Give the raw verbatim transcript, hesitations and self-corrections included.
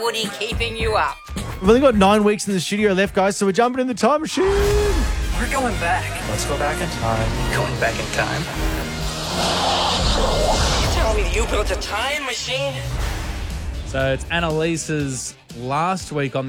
Woody keeping you up. We've only got nine weeks in the studio left, guys, so we're jumping in the time machine. We're going back. Let's go back in time. Going back in time. You telling me you built a time machine? So it's Annalisa's last week on